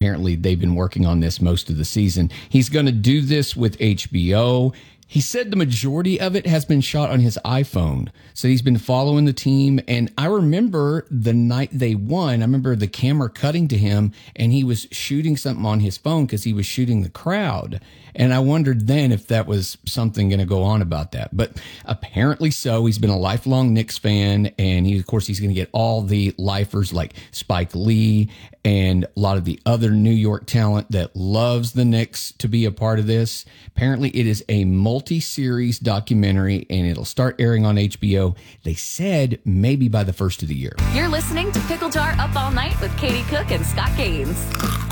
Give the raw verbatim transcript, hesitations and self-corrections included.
apparently they've been working on this most of the season. He's going to do this with H B O. He said the majority of it has been shot on his iPhone. So he's been following the team. And I remember the night they won, I remember the camera cutting to him and he was shooting something on his phone because he was shooting the crowd. And I wondered then if that was something going to go on about that. But apparently so. He's been a lifelong Knicks fan. And he, of course, he's going to get all the lifers like Spike Lee and a lot of the other New York talent that loves the Knicks to be a part of this. Apparently it is a multi-series documentary and it'll start airing on H B O. They said maybe by the first of the year. You're listening to Pickle Jar Up All Night with Katie Cook and Scott Gaines.